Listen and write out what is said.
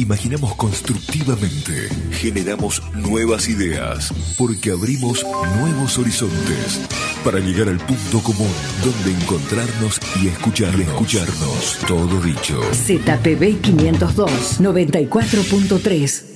Imaginamos constructivamente, generamos nuevas ideas, porque abrimos nuevos horizontes para llegar al punto común donde encontrarnos y escucharnos. Todo dicho. ZPB 502 94.3